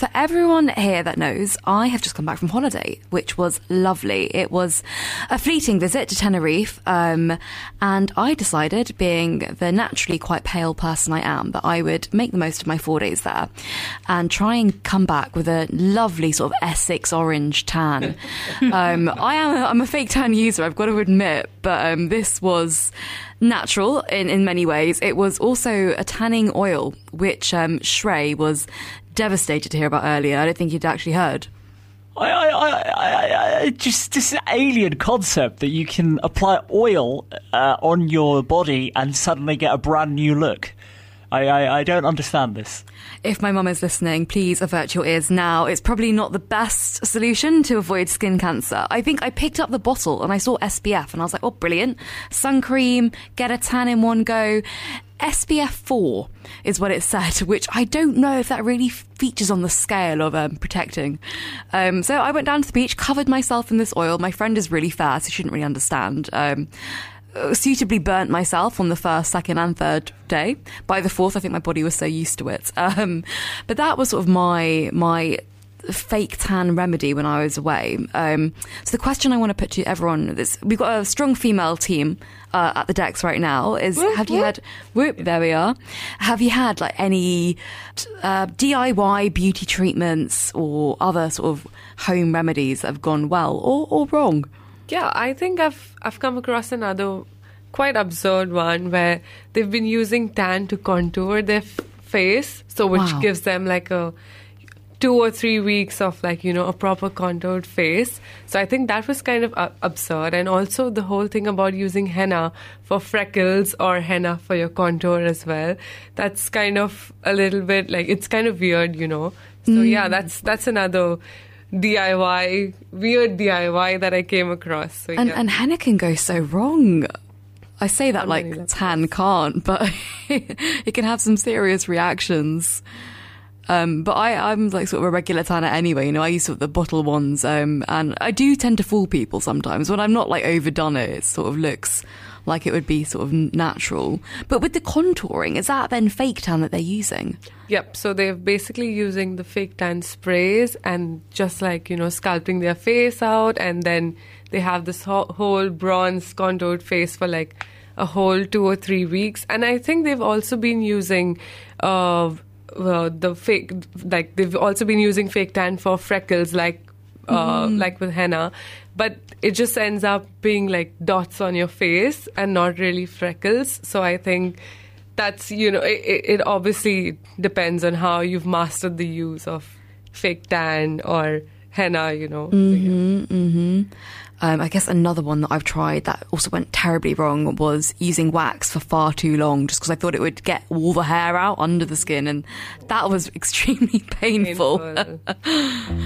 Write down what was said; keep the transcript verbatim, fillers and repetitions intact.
for everyone here that knows, I have just come back from holiday, which was lovely. It was a fleeting visit to Tenerife, um, and I decided, being the naturally quite pale person I am, that I would make the most of my four days there and try and come back with a lovely sort of Essex orange tan. um, I am a, I'm a fake tan user, I've got to admit, but um, this was natural in, in many ways. It was also a tanning oil, which um, Shrey was devastated to hear about earlier. I don't think you'd actually heard. I, I, I, I, just this alien concept that you can apply oil uh, on your body and suddenly get a brand new look. I, I, I don't understand this. If my mum is listening, please avert your ears now. It's probably not the best solution to avoid skin cancer. I think I picked up the bottle and I saw S P F and I was like, oh, brilliant. Sun cream, get a tan in one go. S P F four is what it said, which I don't know if that really features on the scale of um, protecting. Um, so I went down to the beach, covered myself in this oil. My friend is really fair, so she shouldn't really understand. Um, suitably burnt myself on the first, second and third day. By the fourth, I think my body was so used to it. Um, but that was sort of my my fake tan remedy when I was away. Um, so the question I want to put to everyone is, we've got a strong female team uh, at the decks right now, is whoop, have you whoop. had, whoop, there we are. Have you had like any uh, D I Y beauty treatments or other sort of home remedies that have gone well or, or wrong? Yeah, I think I've I've come across another quite absurd one where they've been using tan to contour their f- face, so which Wow. gives them like a two or three weeks of like, you know, a proper contoured face. So I think that was kind of uh, absurd. And also the whole thing about using henna for freckles or henna for your contour as well. That's kind of a little bit like, it's kind of weird, you know. So Mm. yeah, that's that's another D I Y, weird D I Y that I came across. So, And, yeah. and henna can go so wrong. I say that On like many levels. tan can't, but it can have some serious reactions. Um, but I, I'm like sort of a regular tanner anyway, you know, I use sort of the bottle ones, um, and I do tend to fool people sometimes. When I'm not like overdone it, it sort of looks like it would be sort of natural. But with the contouring, is that then fake tan that they're using? Yep, so they're basically using the fake tan sprays and just like, you know, sculpting their face out, and then they have this ho- whole bronze contoured face for like a whole two or three weeks. And I think they've also been using uh, well, the fake, like they've also been using fake tan for freckles, like uh, Mm. like with henna, but it just ends up being like dots on your face and not really freckles. So I think that's, you know, it, it obviously depends on how you've mastered the use of fake tan or henna, you know. Mm-hmm, mm-hmm. Um, I guess another one that I've tried that also went terribly wrong was using wax for far too long, just because I thought it would get all the hair out under the skin, and that was extremely painful. Painful.